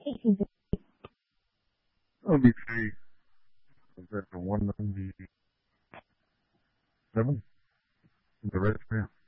Let me see. Is that the 197? The red spam?